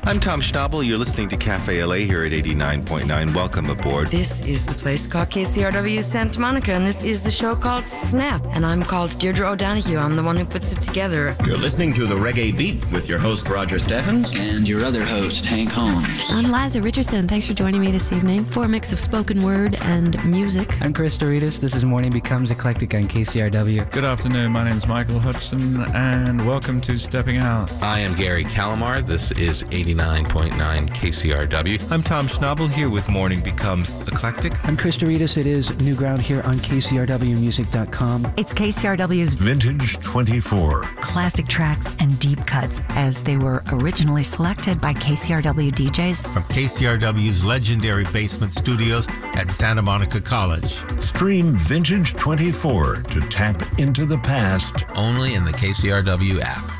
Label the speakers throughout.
Speaker 1: I'm Tom Schnabel. You're listening to Cafe LA here at 89.9. Welcome aboard.
Speaker 2: This is the place called KCRW Santa Monica, and this is the show called Snap. And I'm called Deirdre O'Donoghue. I'm the one who puts it together.
Speaker 3: You're listening to The Reggae Beat with your host, Roger Steffens.
Speaker 4: And your other host, Hank Holmes.
Speaker 5: I'm Liza Richardson. Thanks for joining me this evening for a mix of spoken word and music.
Speaker 6: I'm Chris Doritas. This is Morning Becomes Eclectic on KCRW.
Speaker 7: Good afternoon. My name is Michael Hudson, and welcome to Stepping Out.
Speaker 8: I am Gary Calamar. This is 89.9 KCRW.
Speaker 1: I'm Tom Schnabel here with Morning Becomes Eclectic.
Speaker 6: I'm Chris Doritas. It is New Ground here on KCRWmusic.com.
Speaker 9: It's KCRW's
Speaker 10: Vintage 24.
Speaker 9: Classic tracks and deep cuts as they were originally selected by KCRW DJs.
Speaker 10: From KCRW's legendary basement studios at Santa Monica College. Stream Vintage 24 to tap into the past.
Speaker 8: Only in the KCRW app.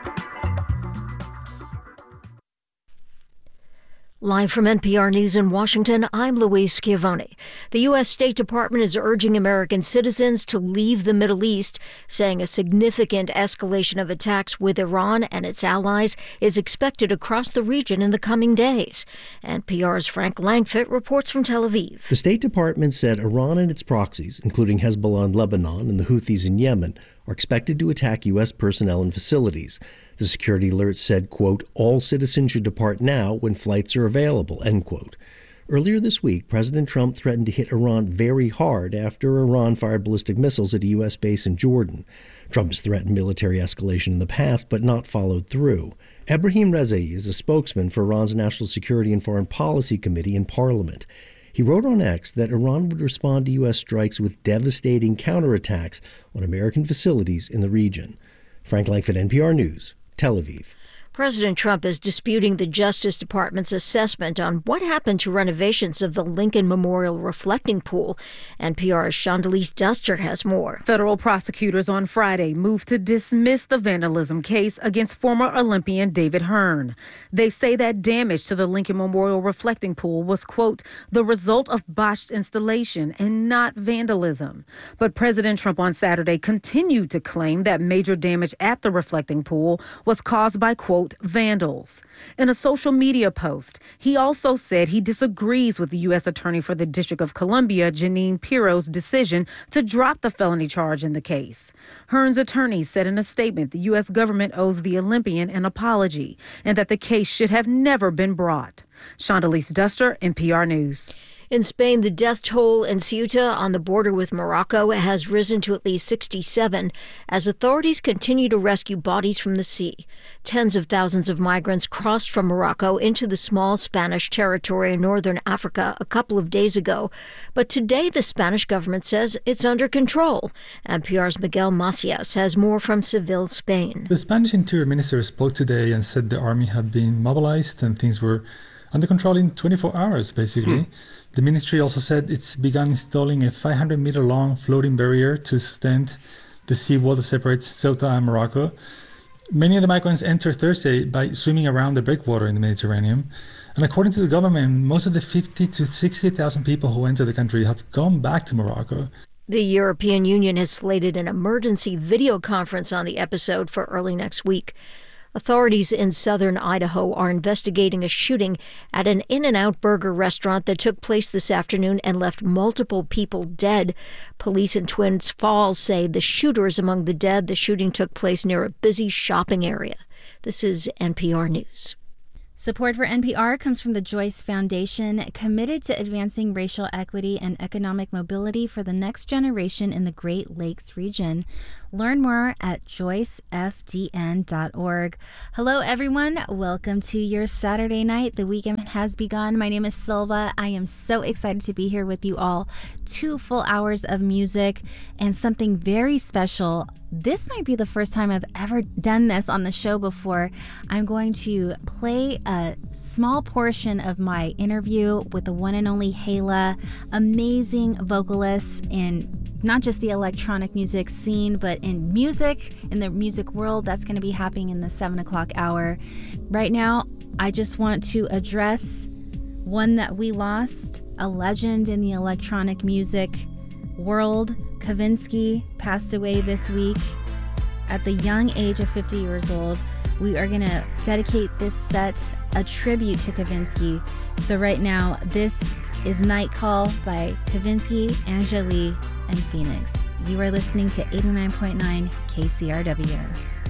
Speaker 11: Live from NPR News in Washington, I'm Louise Schiavone. The U.S. State Department is urging American citizens to leave the Middle East, saying a significant escalation of attacks with Iran and its allies is expected across the region in the coming days. NPR's Frank Langfitt reports from Tel Aviv.
Speaker 12: The State Department said Iran and its proxies, including Hezbollah in Lebanon and the Houthis in Yemen, are expected to attack U.S. personnel and facilities. The security alert said, quote, all citizens should depart now when flights are available, end quote. Earlier this week, President Trump threatened to hit Iran very hard after Iran fired ballistic missiles at a U.S. base in Jordan. Trump has threatened military escalation in the past, but not followed through. Ebrahim Rezai is a spokesman for Iran's National Security and Foreign Policy Committee in Parliament. He wrote on X that Iran would respond to U.S. strikes with devastating counterattacks on American facilities in the region. Frank Langfitt, NPR News, Tel Aviv.
Speaker 11: President Trump is disputing the Justice Department's assessment on what happened to renovations of the Lincoln Memorial Reflecting Pool. NPR's Chandalise Duster has more.
Speaker 13: Federal prosecutors on Friday moved to dismiss the vandalism case against former Olympian David Hearn. They say that damage to the Lincoln Memorial Reflecting Pool was, quote, the result of botched installation and not vandalism. But President Trump on Saturday continued to claim that major damage at the reflecting pool was caused by, quote, vandals. In a social media post, he also said he disagrees with the U.S. Attorney for the District of Columbia, Jeanine Pirro's decision to drop the felony charge in the case. Hearn's attorney said in a statement the U.S. government owes the Olympian an apology and that the case should have never been brought. Chandalise Duster, NPR News.
Speaker 11: In Spain, the death toll in Ceuta on the border with Morocco has risen to at least 67 as authorities continue to rescue bodies from the sea. Tens of thousands of migrants crossed from Morocco into the small Spanish territory in northern Africa a couple of days ago. But today, the Spanish government says it's under control. NPR's Miguel Macias has more from Seville, Spain.
Speaker 14: The Spanish Interior Minister spoke today and said the army had been mobilized and things were under control in 24 hours, basically. The ministry also said it's begun installing a 500-meter-long floating barrier to stand the seawall that separates Ceuta and Morocco. Many of the migrants enter Thursday by swimming around the breakwater in the Mediterranean. And according to the government, most of the 50 to 60,000 people who enter the country have gone back to Morocco.
Speaker 11: The European Union has slated an emergency video conference on the episode for early next week. Authorities in southern Idaho are investigating a shooting at an In-N-Out burger restaurant that took place this afternoon and left multiple people dead. Police in Twins Falls say the shooter is among the dead. The shooting took place near a busy shopping area. This is NPR News.
Speaker 15: Support for NPR comes from the Joyce Foundation, committed to advancing racial equity and economic mobility for the next generation in the Great Lakes region. Learn more at joycefdn.org. Hello, everyone. Welcome to your Saturday night. The weekend has begun. My name is Silva. I am so excited to be here with you all. 2 full hours of music and something very special. This might be the first time I've ever done this on the show before. I'm going to play a small portion of my interview with the one and only Hala, amazing vocalist in not just the electronic music scene, but in music, in the music world. That's going to be happening in the 7 o'clock hour. Right now, I just want to address one that we lost, a legend in the electronic music world. Kavinsky passed away this week at the young age of 50 years old. we are going to dedicate this set a tribute to Kavinsky. So right now, this is Night Call by Kavinsky, Angélie, and Phoenix. You are listening to 89.9 KCRW.